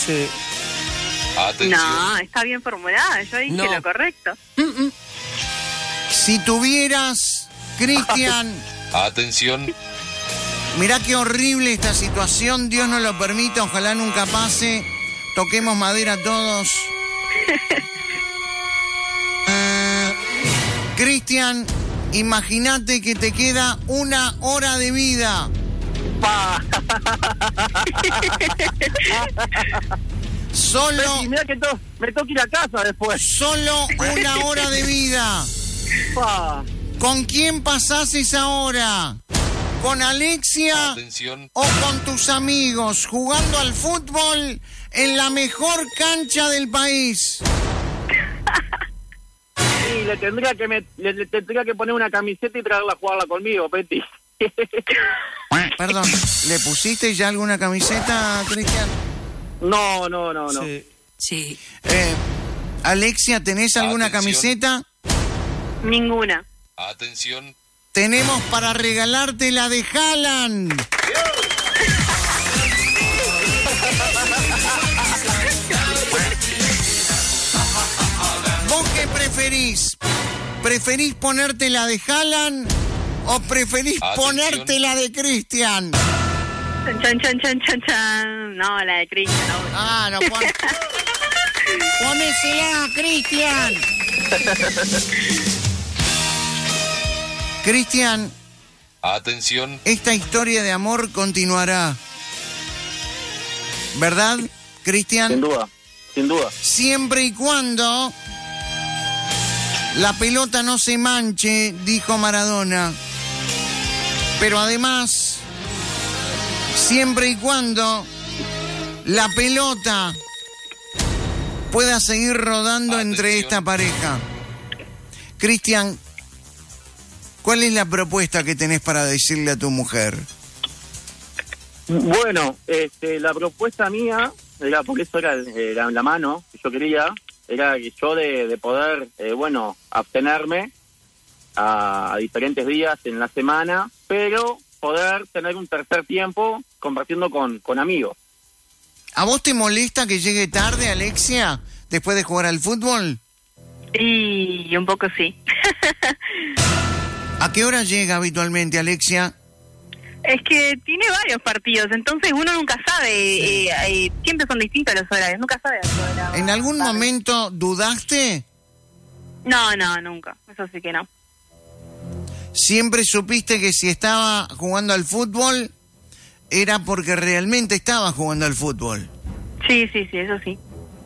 Sí. Atención. No, está bien formulada, yo dije No. lo correcto. Si tuvieras, Cristian, Atención. mirá qué horrible esta situación, Dios no lo permita, ojalá nunca pase, toquemos madera todos. Cristian, imagínate que te queda 1 hora de vida. Solo, Mira que me toca ir a casa después. solo 1 hora de vida. Pa. ¿Con quién pasás esa hora? ¿Con Alexia Atención. o con tus amigos jugando al fútbol en la mejor cancha del país? Sí, le tendría que poner una camiseta y traerla a jugarla conmigo, Peti. Perdón, ¿le pusiste ya alguna camiseta, Cristian? No. Sí. Sí. Alexia, ¿tenés alguna Atención. camiseta? Ninguna. Atención. Tenemos para regalarte la de Haaland. ¿Vos qué preferís? ¿Preferís ponerte la de Haaland o preferís Atención. ponerte la de Cristian? Chan, chan, chan, chan, chan. No, la de Cristian, no. Ah, no, ponésela, Cristian. Cristian, Atención. esta historia de amor continuará. ¿Verdad, Cristian? Sin duda. Siempre y cuando la pelota no se manche, dijo Maradona. Pero además, siempre y cuando la pelota pueda seguir rodando entre Atención. esta pareja. Cristian, ¿cuál es la propuesta que tenés para decirle a tu mujer? Bueno, la propuesta mía era, porque eso era la mano que yo quería, era que yo de poder, abstenerme a diferentes días en la semana, pero poder tener un tercer tiempo compartiendo con amigos. ¿A vos te molesta que llegue tarde, Alexia, después de jugar al fútbol? Y un poco sí. ¿A qué hora llega habitualmente, Alexia? Es que tiene varios partidos, entonces uno nunca sabe. Siempre son distintos los horarios, nunca sabe la hora. ¿En algún tarde. momento dudaste? No, nunca. Eso sí que no. ¿Siempre supiste que si estaba jugando al fútbol era porque realmente estaba jugando al fútbol? Sí, eso sí.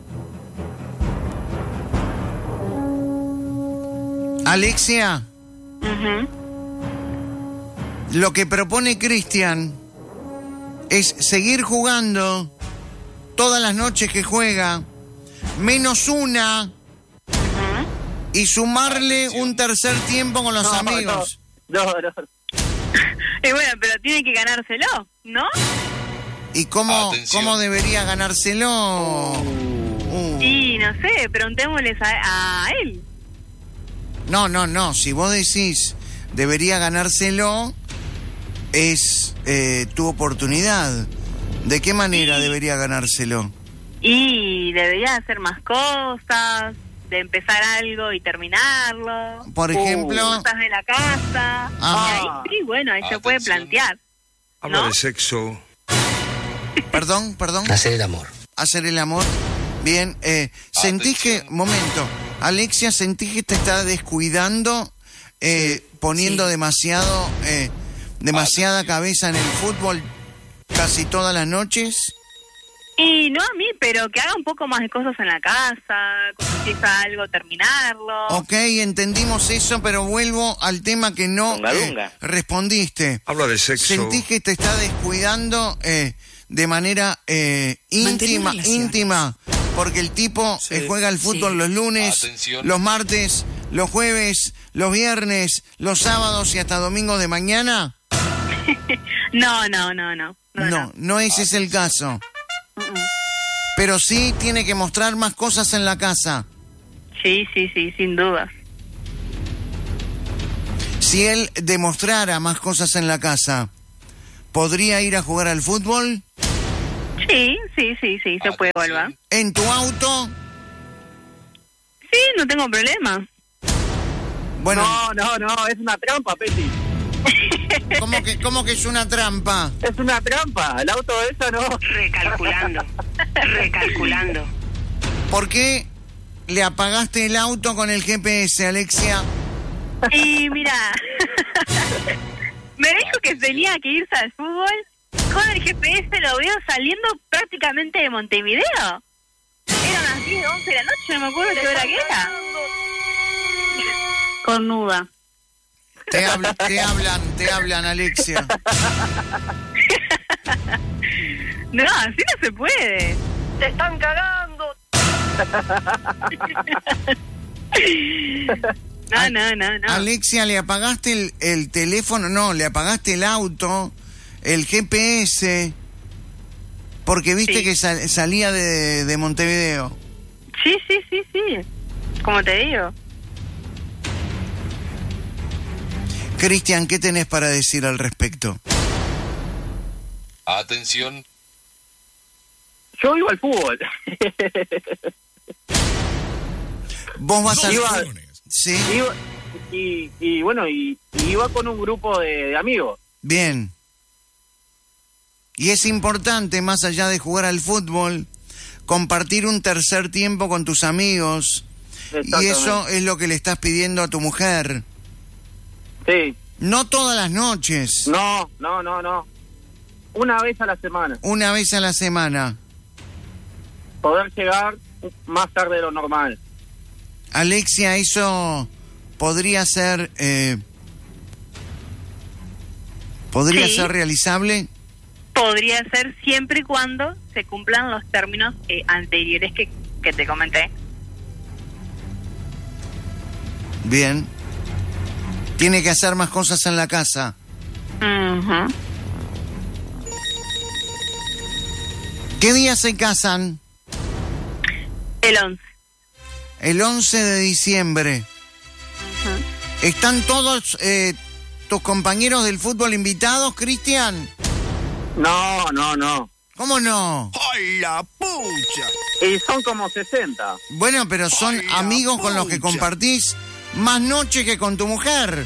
Alexia, Ujú. lo que propone Cristian es seguir jugando todas las noches que juega, menos una, y sumarle un tercer tiempo con los amigos. No. Y bueno, pero tiene que ganárselo, ¿no? ¿Y cómo Atención. debería ganárselo? Y no sé, preguntémosles a él. No, si vos decís debería ganárselo, es tu oportunidad. ¿De qué manera debería ganárselo? Y debería hacer más cosas, de empezar algo y terminarlo. Por ejemplo, Cosas de la casa. Ah. Y ahí sí, bueno, ahí se puede Atención. plantear. Habla ¿No? de sexo. perdón, Hacer el amor. hacer el amor. Bien, sentís que, Atención. momento, Alexia, sentís que te está descuidando, poniendo Sí. demasiada cabeza en el fútbol casi todas las noches. Y no a mí, pero que haga un poco más de cosas en la casa, cuando empieza algo, terminarlo. Ok, entendimos eso, pero vuelvo al tema que no Lunga. respondiste. Habla de sexo. ¿Sentís que te está descuidando de manera Mantener relación. íntima? Porque el tipo Sí. juega al fútbol Sí. los lunes, Atención. los martes, los jueves, los viernes, los sábados y hasta domingos de mañana. No. No, ese es el caso. Pero sí tiene que mostrar más cosas en la casa. Sí, sin dudas. Si él demostrara más cosas en la casa, ¿podría ir a jugar al fútbol? Sí, se puede volver. ¿En tu auto? Sí, no tengo problema. Bueno, No, es una trampa, Peti. ¿cómo que es una trampa? Es una trampa, el auto de esa no. Recalculando. ¿Por qué le apagaste el auto con el GPS, Alexia? Y mira, me dijo que tenía que irse al fútbol. Con el GPS lo veo saliendo prácticamente de Montevideo. Eran las 10, 11 de la noche, no me acuerdo qué hora que era. Cornuda. Te hablan, Alexia. No, así no se puede. ¡Te están cagando! No. Alexia, ¿le apagaste el teléfono? No, le apagaste el auto, el GPS, porque viste Sí. que salía de Montevideo. Sí. Como te digo. Cristian, ¿qué tenés para decir al respecto? Atención. Yo iba al fútbol. Vos vas a... Iba- Sí, y iba con un grupo de amigos. bien. Y es importante, más allá de jugar al fútbol, compartir un tercer tiempo con tus amigos. Y Exactamente. eso es lo que le estás pidiendo a tu mujer. Sí. No todas las noches, No. Una vez a la semana. una vez a la semana. Poder llegar más tarde de lo normal. Alexia, eso podría ser... ¿Podría Sí. ser realizable? Podría ser siempre y cuando se cumplan los términos anteriores que te comenté. Bien. Tiene que hacer más cosas en la casa. Ujú. ¿Qué día se casan? El 11. El 11 de diciembre. ¿Están todos tus compañeros del fútbol invitados, Cristian? No. ¿Cómo no? ¡Ay, la pucha! Y son como 60. Bueno, pero son ¡Ay, la amigos con los que pucha! compartís más noche que con tu mujer.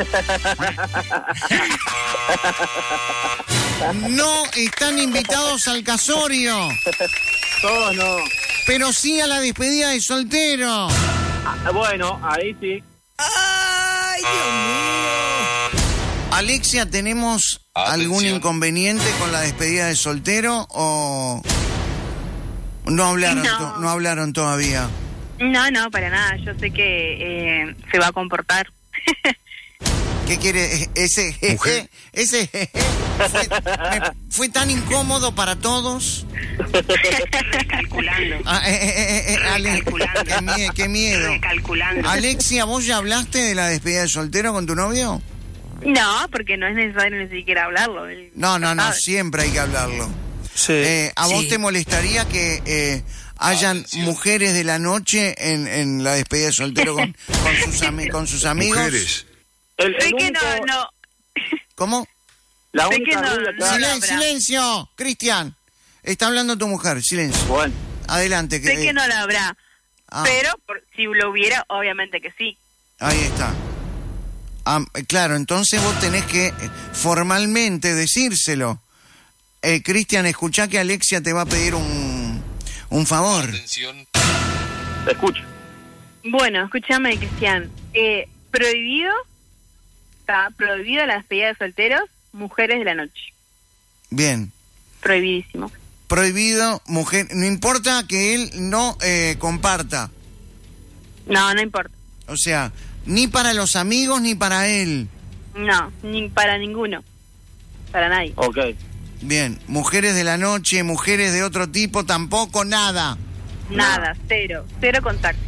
No están invitados al casorio, Todos no. pero sí a la despedida de soltero. Bueno, ahí sí. ¡Ay, Dios mío! Alexia, ¿tenemos algún Atención. inconveniente con la despedida de soltero o no hablaron, No. no hablaron todavía? No, para nada. Yo sé que se va a comportar. ¿Qué quiere ese jeje? Mujer. Ese jeje fue tan incómodo para todos. Recalculando. Ale, qué miedo. Recalculando. Alexia, ¿vos ya hablaste de la despedida de soltero con tu novio? No, porque no es necesario ni siquiera hablarlo. Él No, sabe. siempre hay que hablarlo. Sí. ¿A vos Sí. te molestaría que hayan Atención. mujeres de la noche en la despedida de soltero con sus amigos? Mujeres. El Sé que único- no. ¿Cómo? La sé única que no, rubia que no. habla- Silencio, Cristian. Está hablando tu mujer, silencio. Bueno, Adelante. Sé que no lo habrá. Ah, Pero si lo hubiera, obviamente que sí. ahí está. Claro, entonces vos tenés que formalmente decírselo. Cristian, escuchá que Alexia te va a pedir un favor. Atención. te escucho. Bueno, escúchame, Cristian. Prohibido, está prohibida la despedida de solteros, mujeres de la noche. Bien. Prohibidísimo. Prohibido, mujer. No importa que él no comparta. No importa. O sea, ni para los amigos ni para él. No, ni para ninguno. Para nadie. Ok. Bien. Mujeres de la noche, mujeres de otro tipo, tampoco nada. Nada, cero contacto.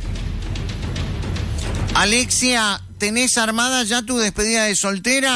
Alexia, ¿tenés armada ya tu despedida de soltera?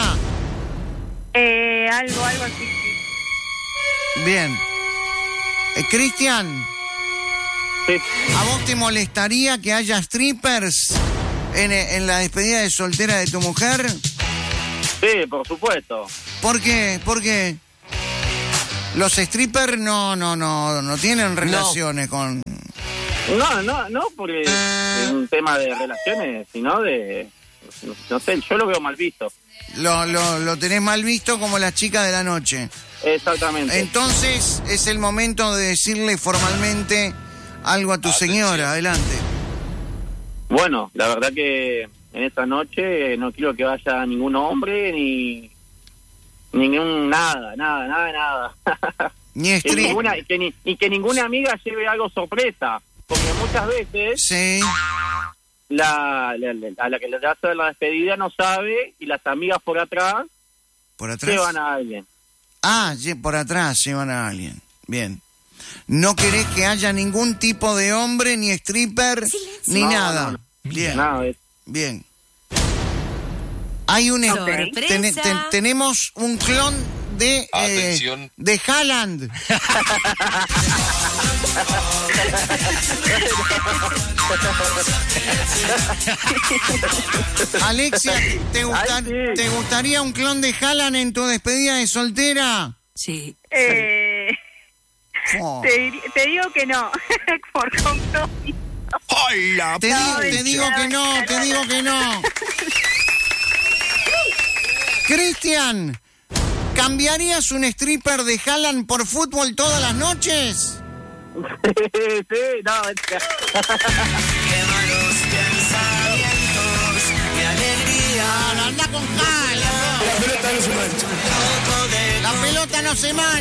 Algo así. Sí. Bien. Cristian, Sí. ¿a vos te molestaría que haya strippers en la despedida de soltera de tu mujer? Sí, por supuesto. ¿Por qué? ¿Por qué? Los strippers no tienen relaciones con... No, porque es un tema de relaciones, sino de... No sé, yo lo veo mal visto. Lo tenés mal visto como las chicas de la noche. Exactamente. Entonces es el momento de decirle formalmente algo a tu señora. Adelante. Bueno, la verdad que en esta noche no quiero que vaya ningún hombre ni ningún nada. Ni que ninguna amiga lleve algo sorpresa, porque muchas veces Sí. a la que le va a hacer la despedida no sabe y las amigas por atrás ¿Por atrás? llevan a alguien. Ah, por atrás llevan a alguien. Bien. No querés que haya ningún tipo de hombre, ni stripper, ni No, nada. no. Bien, Nada, bien. Hay un... Sorpresa. tenemos un clon de... Atención. de Haaland. Alexia, ¿te gustaría un clon de Haaland en tu despedida de soltera? Sí. Oh. Te digo que no, por compromiso. ¡Hola, Te digo que no. Cristian, ¿cambiarías un stripper de Haaland por fútbol todas las noches? sí, no, Anda con Haaland. La pelota no se mancha.